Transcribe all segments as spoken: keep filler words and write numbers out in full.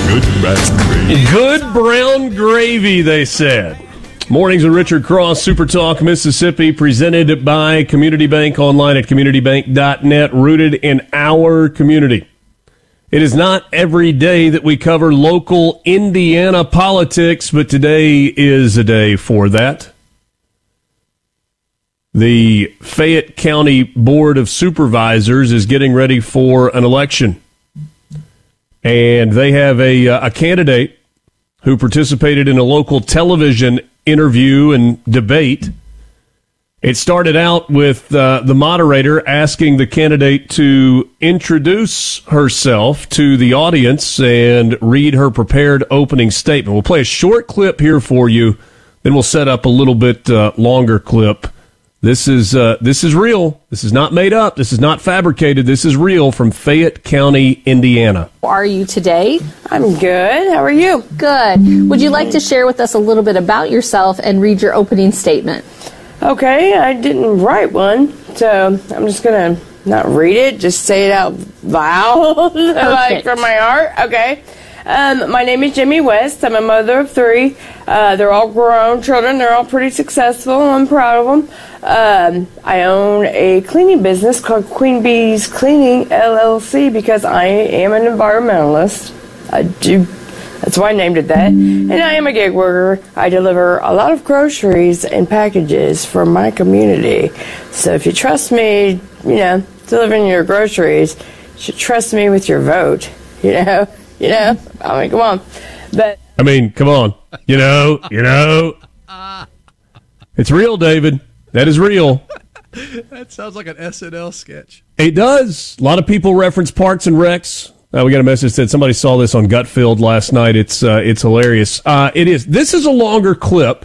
Good brown gravy. Good brown gravy, they said. Mornings with Richard Cross, Super Talk Mississippi, presented by Community Bank, online at community bank dot net, rooted in our community. It is not every day that we cover local Indiana politics, but today is a day for that. The Fayette County Board of Supervisors is getting ready for an election. And they have a, a candidate who participated in a local television interview and debate. It started out with uh, the moderator asking the candidate to introduce herself to the audience and read her prepared opening statement. We'll play a short clip here for you, then we'll set up a little bit uh, longer clip. This is uh, this is real. This is not made up. This is not fabricated. This is real from Fayette County, Indiana. How are you today? I'm good. How are you? Good. Would you like to share with us a little bit about yourself and read your opening statement? Okay, I didn't write one, so I'm just going to not read it, just say it out loud, like from my heart. Okay. Um, my name is Jimmy West. I'm a mother of three. Uh, they're all grown children. They're all pretty successful. I'm proud of them. Um, I own a cleaning business called Queen Bee's Cleaning, L L C, because I am an environmentalist. I do. That's why I named it that. And I am a gig worker. I deliver a lot of groceries and packages for my community. So if you trust me, you know, delivering your groceries, you should trust me with your vote, you know? You know, I mean, come on. But I mean, come on. You know, you know. It's real, David. That is real. That sounds like an S N L sketch. It does. A lot of people reference Parks and Recs. Uh, we got a message that said somebody saw this on Gutfield last night. It's uh, it's hilarious. Uh, it is. This is a longer clip.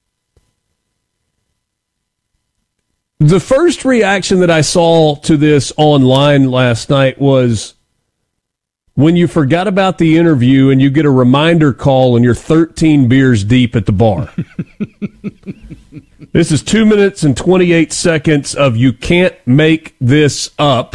The first reaction that I saw to this online last night was when you forgot about the interview and you get a reminder call and you're thirteen beers deep at the bar. This is two minutes and twenty-eight seconds of you can't make this up.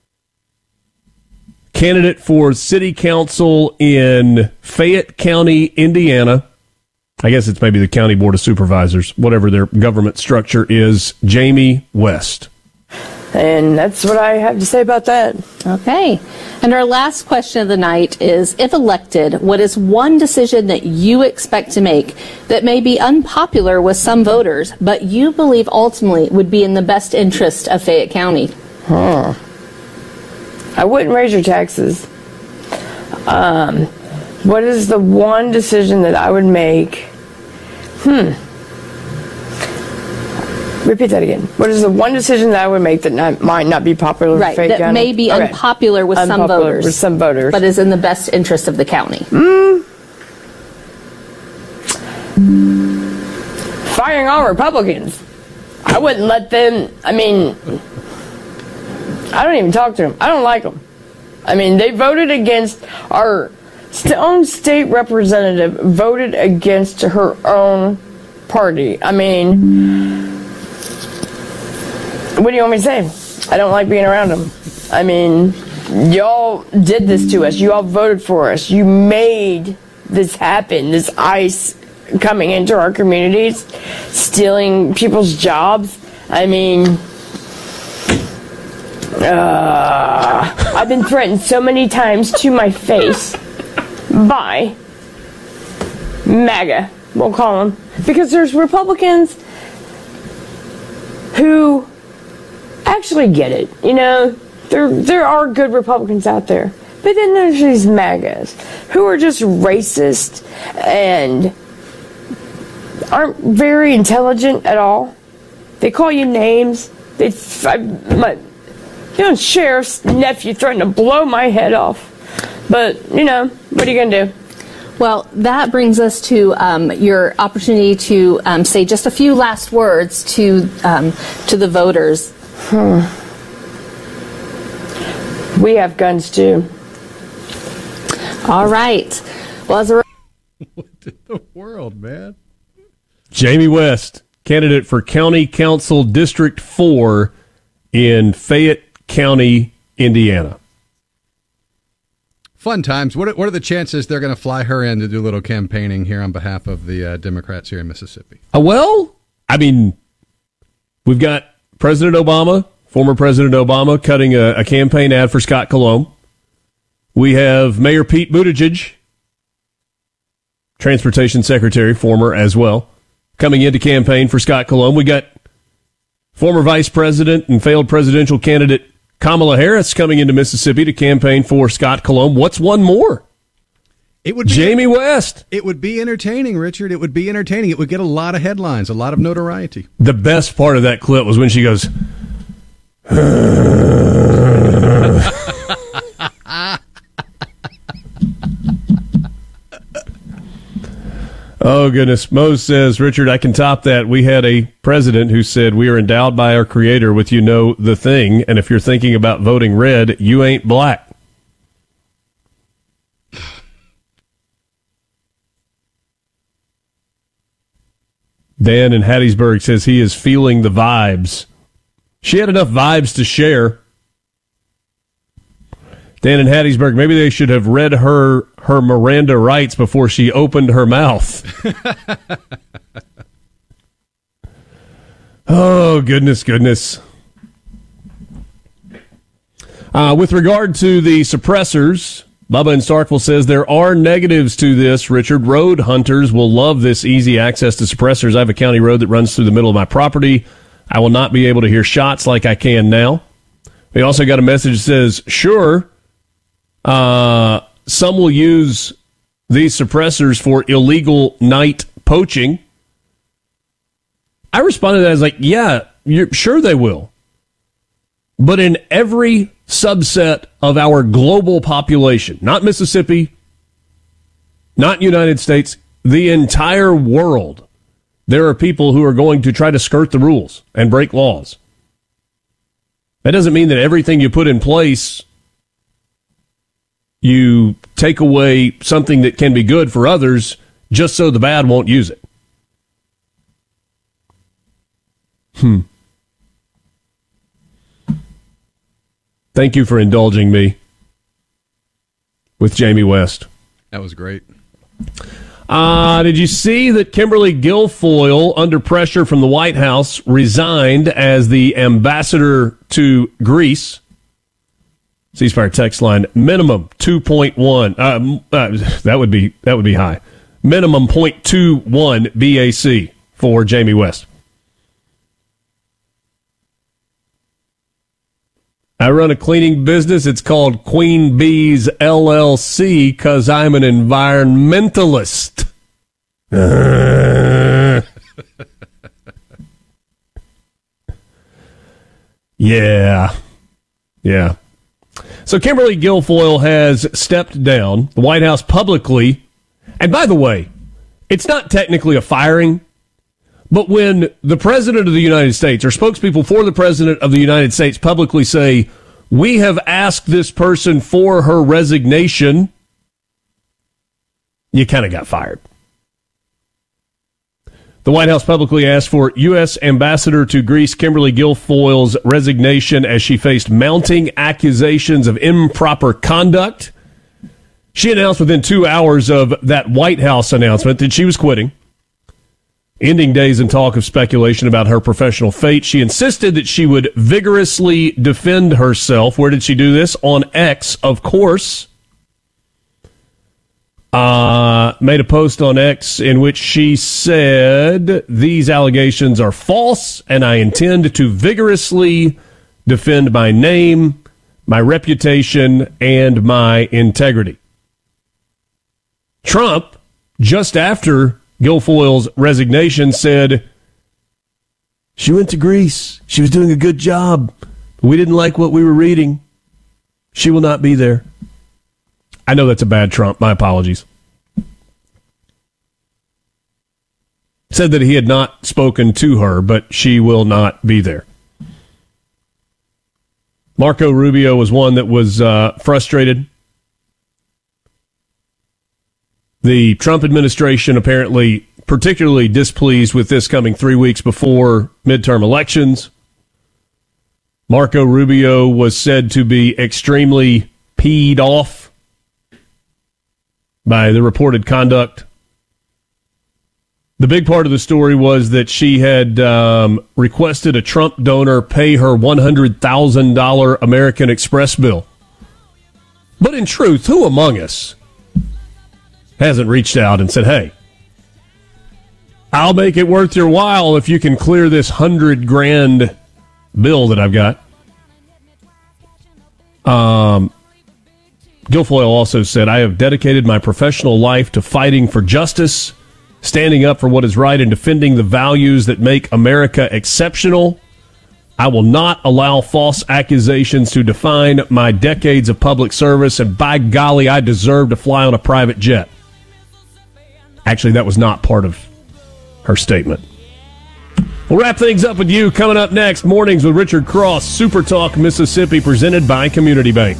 Candidate for city council in Fayette County, Indiana. I guess it's maybe the County Board of Supervisors, whatever their government structure is, Jamie West. And that's what I have to say about that. Okay. And our last question of the night is, if elected, what is one decision that you expect to make that may be unpopular with some voters, but you believe ultimately would be in the best interest of Fayette County? Huh. I wouldn't raise your taxes. Um, what is the one decision that I would make? Hmm. Repeat that again. What is the one decision that I would make that not, might not be popular right, with Fayette that County? may be okay. unpopular with unpopular some voters, with some voters, but is in the best interest of the county? Mm. Firing all Republicans. I wouldn't let them. I mean, I don't even talk to them. I don't like them. I mean, they voted against our own state representative. Voted against her own party. I mean, what do you want me to say? I don't like being around them. I mean, y'all did this to us. You all voted for us. You made this happen, this ICE coming into our communities, stealing people's jobs. I mean, uh, I've been threatened so many times to my face by MAGA, we'll call them, because there's Republicans who actually get it. You know, there there are good Republicans out there, but then there's these MAGAs who are just racist and aren't very intelligent at all. They call you names. They, I, my, you know, sheriff's nephew threatened to blow my head off. But you know, what are you gonna do? Well, that brings us to um, your opportunity to um, say just a few last words to um, to the voters. Hmm. We have guns too. All right. Well, as a what in the world, man? Jamie West, candidate for County Council District four in Fayette County, Indiana. Fun times. What are, what are the chances they're going to fly her in to do a little campaigning here on behalf of the uh, Democrats here in Mississippi? Uh, well, I mean, we've got President Obama, former President Obama, cutting a, a campaign ad for Scott Colomb. We have Mayor Pete Buttigieg, Transportation Secretary, former as well, coming in to campaign for Scott Colomb. We got former Vice President and failed presidential candidate Kamala Harris coming into Mississippi to campaign for Scott Colomb. What's one more? It would be, Jamie West. It would be entertaining, Richard. It would be entertaining. It would get a lot of headlines, a lot of notoriety. The best part of that clip was when she goes, oh, goodness. Mo says, Richard, I can top that. We had a president who said, we are endowed by our creator with you know the thing, and if you're thinking about voting red, you ain't black. Dan in Hattiesburg says he is feeling the vibes. She had enough vibes to share. Dan in Hattiesburg, maybe they should have read her her Miranda rights before she opened her mouth. Oh, goodness, goodness. Uh, with regard to the suppressors, Bubba in Starkville says there are negatives to this, Richard. Road hunters will love this easy access to suppressors. I have a county road that runs through the middle of my property. I will not be able to hear shots like I can now. We also got a message that says, sure, uh, some will use these suppressors for illegal night poaching. I responded to that as like, yeah, you're, sure they will. But in every subset of our global population, not Mississippi, not United States, the entire world, there are people who are going to try to skirt the rules and break laws. That doesn't mean that everything you put in place, you take away something that can be good for others just so the bad won't use it. Hmm. Thank you for indulging me with Jamie West. That was great. Uh, did you see that Kimberly Guilfoyle, under pressure from the White House, resigned as the ambassador to Greece? Ceasefire text line, minimum two point one. Uh, uh, that would be that would be high. Minimum zero point two one B A C for Jamie West. I run a cleaning business. It's called Queen Bees L L C because I'm an environmentalist. Uh. yeah. Yeah. So Kimberly Guilfoyle has stepped down. The White House publicly, and by the way, it's not technically a firing, but when the President of the United States or spokespeople for the President of the United States publicly say, we have asked this person for her resignation, you kind of got fired. The White House publicly asked for U S Ambassador to Greece Kimberly Guilfoyle's resignation as she faced mounting accusations of improper conduct. She announced within two hours of that White House announcement that she was quitting, ending days in talk of speculation about her professional fate. She insisted that she would vigorously defend herself. Where did she do this? On X, of course. Uh, made a post on X in which she said, these allegations are false, and I intend to vigorously defend my name, my reputation, and my integrity. Trump, just after Guilfoyle's resignation, said, she went to Greece. She was doing a good job. We didn't like what we were reading. She will not be there. I know that's a bad Trump. My apologies. Said that he had not spoken to her, but she will not be there. Marco Rubio was one that was uh, frustrated. The Trump administration apparently particularly displeased with this coming three weeks before midterm elections. Marco Rubio was said to be extremely peed off by the reported conduct. The big part of the story was that she had um, requested a Trump donor pay her one hundred thousand dollars American Express bill. But in truth, who among us hasn't reached out and said, hey, I'll make it worth your while if you can clear this hundred grand bill that I've got? Um, Guilfoyle also said, I have dedicated my professional life to fighting for justice, standing up for what is right, and defending the values that make America exceptional. I will not allow false accusations to define my decades of public service, and by golly, I deserve to fly on a private jet. Actually, that was not part of her statement. We'll wrap things up with you coming up next. Mornings with Richard Cross, Super Talk Mississippi, presented by Community Bank.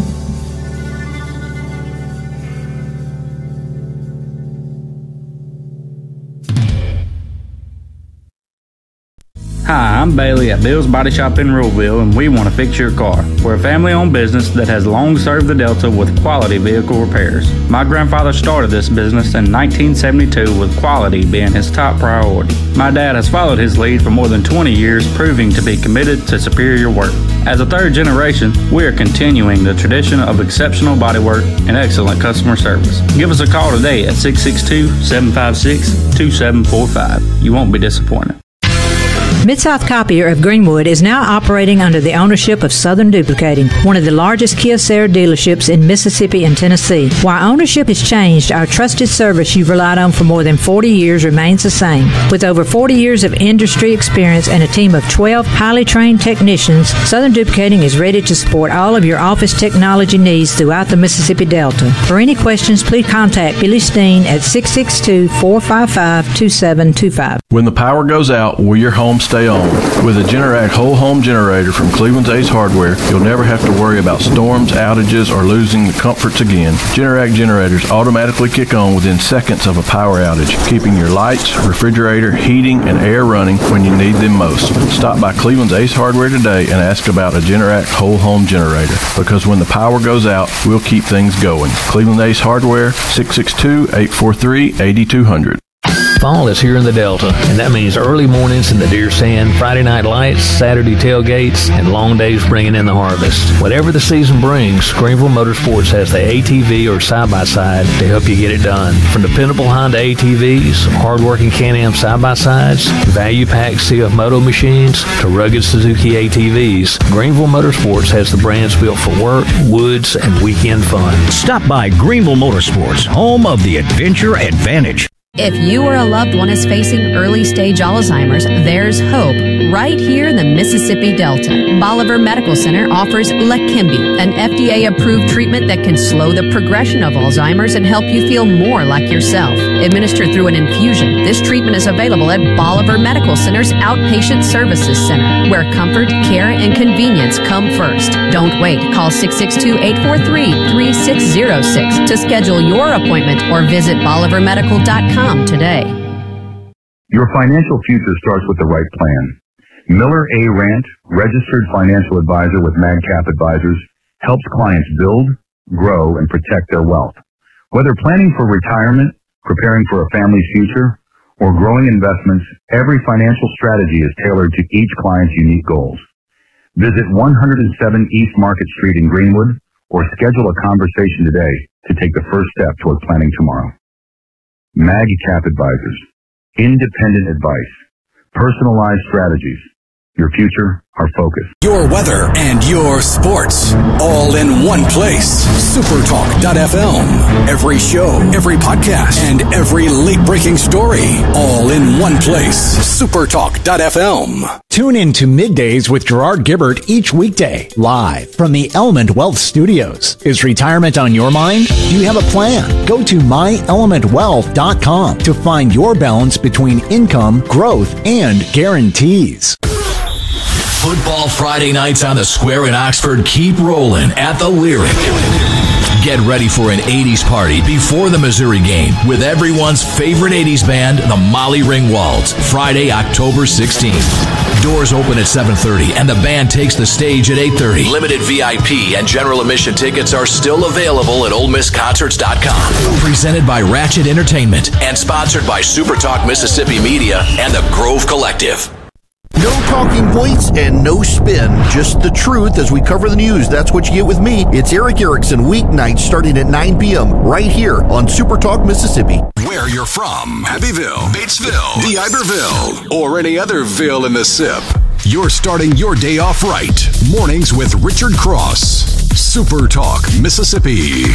Hi, I'm Bailey at Bill's Body Shop in Ruleville, and we want to fix your car. We're a family-owned business that has long served the Delta with quality vehicle repairs. My grandfather started this business in nineteen seventy-two with quality being his top priority. My dad has followed his lead for more than twenty years, proving to be committed to superior work. As a third generation, we are continuing the tradition of exceptional bodywork and excellent customer service. Give us a call today at six six two, seven five six, two seven four five. You won't be disappointed. Mid-South Copier of Greenwood is now operating under the ownership of Southern Duplicating, one of the largest Kyocera dealerships in Mississippi and Tennessee. While ownership has changed, our trusted service you've relied on for more than forty years remains the same. With over forty years of industry experience and a team of twelve highly trained technicians, Southern Duplicating is ready to support all of your office technology needs throughout the Mississippi Delta. For any questions, please contact Billy Steen at six six two, four five five, two seven two five. When the power goes out, will your home stay on? With a Generac whole home generator from Cleveland's Ace Hardware, you'll never have to worry about storms, outages, or losing the comforts again. Generac generators automatically kick on within seconds of a power outage, keeping your lights, refrigerator, heating, and air running when you need them most. Stop by Cleveland's Ace Hardware today and ask about a Generac whole home generator, because when the power goes out, we'll keep things going. Cleveland Ace Hardware, six six two, eight four three, eight two zero zero. Fall is here in the Delta, and that means early mornings in the deer stand, Friday night lights, Saturday tailgates, and long days bringing in the harvest. Whatever the season brings, Greenville Motorsports has the A T V or side-by-side to help you get it done. From dependable Honda A T Vs, hard-working Can-Am side-by-sides, value-packed C F Moto machines, to rugged Suzuki A T Vs, Greenville Motorsports has the brands built for work, woods, and weekend fun. Stop by Greenville Motorsports, home of the Adventure Advantage. If you or a loved one is facing early-stage Alzheimer's, there's hope right here in the Mississippi Delta. Bolivar Medical Center offers Leqembi, an F D A-approved treatment that can slow the progression of Alzheimer's and help you feel more like yourself. Administered through an infusion, this treatment is available at Bolivar Medical Center's Outpatient Services Center, where comfort, care, and convenience come first. Don't wait. Call six six two, eight four three, three six zero six to schedule your appointment or visit bolivar medical dot com today. Your financial future starts with the right plan. Miller A. Rant, registered financial advisor with MagCap Advisors, helps clients build, grow, and protect their wealth. Whether planning for retirement, preparing for a family's future, or growing investments, every financial strategy is tailored to each client's unique goals. Visit one oh seven East Market Street in Greenwood, or schedule a conversation today to take the first step toward planning tomorrow. MagCap Advisors. Independent advice. Personalized strategies. Your future, our focus. Your weather and your sports, all in one place. Supertalk dot f m. Every show, every podcast, and every late-breaking story, all in one place. Supertalk dot f m. Tune in to Middays with Gerard Gibbert each weekday, live from the Element Wealth Studios. Is retirement on your mind? Do you have a plan? Go to my element wealth dot com to find your balance between income, growth, and guarantees. Football Friday nights on the Square in Oxford keep rolling at the Lyric. Get ready for an eighties party before the Missouri game with everyone's favorite eighties band, the Molly Ringwalds, Friday, October sixteenth. Doors open at seven thirty and the band takes the stage at eight thirty. Limited V I P and general admission tickets are still available at ole miss concerts dot com. Presented by Ratchet Entertainment and sponsored by Super Talk Mississippi Media and the Grove Collective. No talking points and no spin. Just the truth as we cover the news. That's what you get with me. It's Eric Erickson, weeknights starting at nine p.m. right here on Super Talk Mississippi. Where you're from, Abbeville, Batesville, DeIberville, or any other ville in the S I P. You're starting your day off right. Mornings with Richard Cross. Super Talk Mississippi.